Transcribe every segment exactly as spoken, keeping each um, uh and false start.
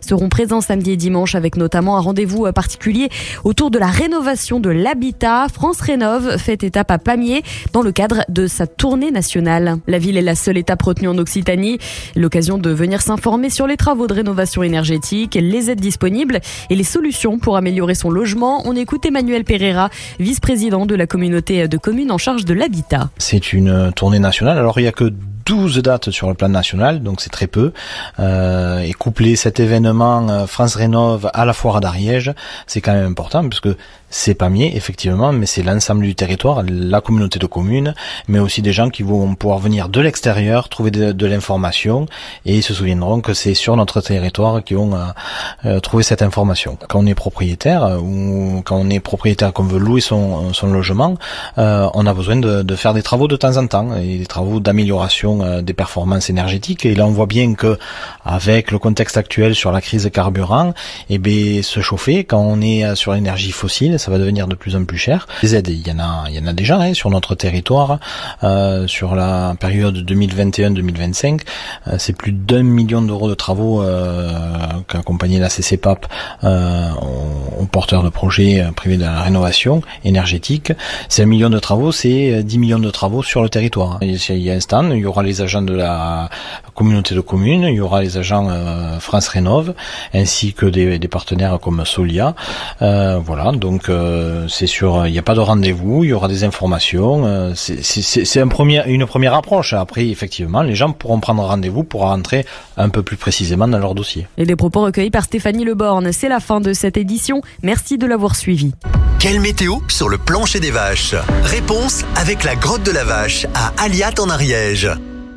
seront présents samedi et dimanche avec notamment un rendez-vous particulier autour de la rénovation de l'habitat. France Rénov fait étape à Pamiers dans le cadre de sa tournée nationale. La ville est la seule étape retenue en Occitanie. L'occasion de venir s'informer sur les travaux de rénovation énergétique, les aides disponibles et les solutions pour améliorer son logement. On écoute Emmanuel Pereira, vice-président de la communauté de communes en charge de l'habitat. C'est une tournée nationale. Alors il n'y a que douze dates sur le plan national, donc c'est très peu. Euh, et coupler cet événement euh, France Rénov à la foire d'Ariège, c'est quand même important, parce que c'est Pamiers, effectivement, mais c'est l'ensemble du territoire, la communauté de communes, mais aussi des gens qui vont pouvoir venir de l'extérieur, trouver de, de l'information, et ils se souviendront que c'est sur notre territoire qu'ils vont euh, euh, trouver cette information. Quand on est propriétaire, euh, ou quand on est propriétaire qu'on veut louer son, son logement, euh, on a besoin de, de faire des travaux de temps en temps, et des travaux d'amélioration des performances énergétiques. Et là on voit bien que avec le contexte actuel sur la crise carburant, eh bien se chauffer quand on est sur l'énergie fossile, ça va devenir de plus en plus cher. Les aides, il y en a, il y en a déjà hein, sur notre territoire. Euh, sur la période deux mille vingt et un deux mille vingt-cinq, euh, c'est plus d'un million d'euros de travaux euh, qu'a accompagné la C C P A P euh, aux, aux porteurs de projets privés de la rénovation énergétique. C'est un million de travaux, c'est dix millions de travaux sur le territoire. Il y a un stand, il y aura les agents de la communauté de communes, il y aura les agents euh, France Rénov, ainsi que des, des partenaires comme Solia. Euh, voilà, donc euh, c'est sûr, il n'y a pas de rendez-vous, il y aura des informations. Euh, c'est, c'est, c'est un premier, une première approche. Après, effectivement, les gens pourront prendre rendez-vous pour rentrer un peu plus précisément dans leur dossier. Et des propos recueillis par Stéphanie Leborne. C'est la fin de cette édition. Merci de l'avoir suivi. Quelle météo sur le plancher des vaches? Réponse avec la grotte de la Vache à Aliat en Ariège.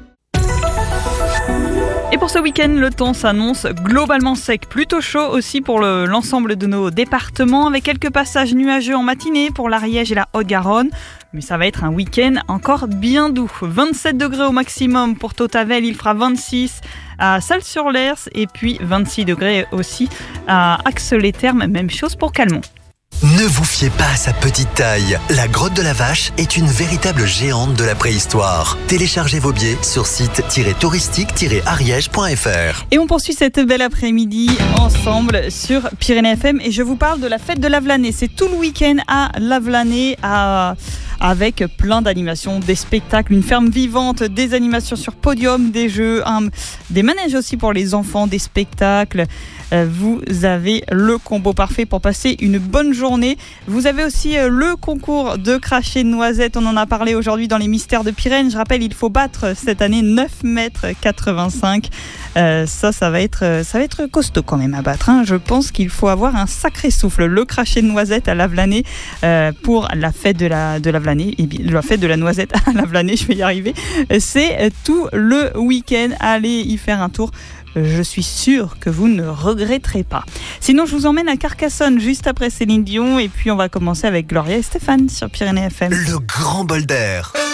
Et pour ce week-end, le temps s'annonce globalement sec, plutôt chaud aussi pour le, l'ensemble de nos départements, avec quelques passages nuageux en matinée pour l'Ariège et la Haute-Garonne. Mais ça va être un week-end encore bien doux. vingt-sept degrés au maximum pour Tautavel, il fera vingt-six à Salles-sur-Lers et puis vingt-six degrés aussi à Axe-les-Thermes, même chose pour Calmont. Ne vous fiez pas à sa petite taille. La grotte de la Vache est une véritable géante de la préhistoire. Téléchargez vos billets sur site touristique tiret ariège point f r. Et on poursuit cette belle après-midi ensemble sur Pyrénées F M et je vous parle de la fête de Lavelanet. C'est tout le week-end à Lavelanet, à... avec plein d'animations, des spectacles, une ferme vivante, des animations sur podium, des jeux, un, des manèges aussi pour les enfants, des spectacles. Euh, vous avez le combo parfait pour passer une bonne journée. Vous avez aussi euh, le concours de cracher de noisettes. On en a parlé aujourd'hui dans les Mystères de Pyrène. Je rappelle, il faut battre cette année neuf mètres quatre-vingt-cinq. Euh, ça, ça va être, ça va être costaud quand même à battre. Hein. Je pense qu'il faut avoir un sacré souffle. Le cracher de noisettes à Lavelanet euh, pour la fête de la, de Lavelanet. Et bien, la fête de la noisette à Lavelanet, je vais y arriver. C'est tout le week-end. Allez y faire un tour. Je suis sûre que vous ne regretterez pas. Sinon, je vous emmène à Carcassonne juste après Céline Dion. Et puis, on va commencer avec Gloria et Stéphane sur Pyrénées F M. Le grand bol d'air.